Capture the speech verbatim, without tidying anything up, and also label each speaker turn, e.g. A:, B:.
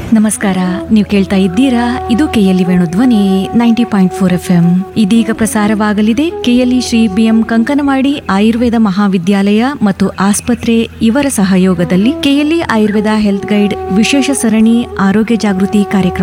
A: ನಮಸ್ಕಾರ. ನೀವು ಕೇಳ್ತಾ ಇದ್ದೀರಾ, ಇದು KLE Venudhwani ninety point four F M. ಇದೀಗ ಪ್ರಸಾರವಾಗಲಿದೆ ಕೆಎಲ್ಇ ಶ್ರೀ ಬಿಎಂ ಕಂಕನವಾಡಿ ಆಯುರ್ವೇದ ಮಹಾವಿದ್ಯಾಲಯ ಮತ್ತು ಆಸ್ಪತ್ರೆ ಇವರ ಸಹಯೋಗದಲ್ಲಿ ಕೆಎಲ್ಇ ಆಯುರ್ವೇದ ಹೆಲ್ತ್ ಗೈಡ್ ವಿಶೇಷ ಸರಣಿ ಆರೋಗ್ಯ ಜಾಗೃತಿ ಕಾರ್ಯಕ್ರಮ